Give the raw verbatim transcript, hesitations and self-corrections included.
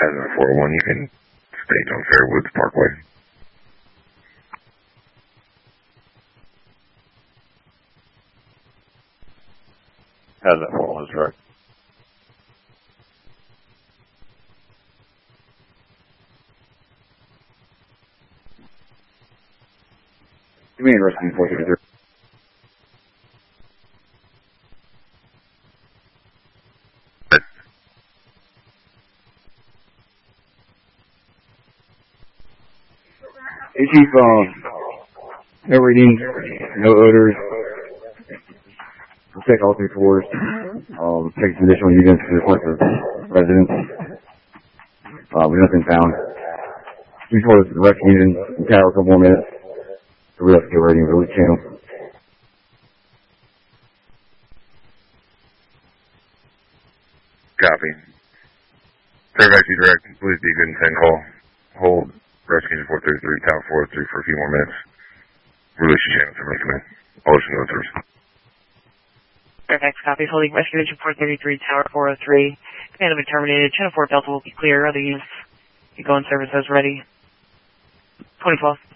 Hazard four oh one, you can stage on Fairwoods Parkway. Hazard four oh one is direct. You mean rescue four thirty-three? Hey Chief, uh, no readings, no odors. We'll check all three floors. Um, check some additional units to report for residents. Uh, but nothing found. Two floors the rec unit and tower, a couple more minutes. So we have to get ready and release channel. Copy. Fairfax direct, please be good and send call. Hold rescue four thirty-three, tower four oh three for a few more minutes. Release your channel for recommend. All ocean answers. Fairfax copy, holding rescue engine four thirty-three, tower four oh three. Command have been terminated. Channel four Delta will be clear. Other units, you go in service as ready. twenty twelve.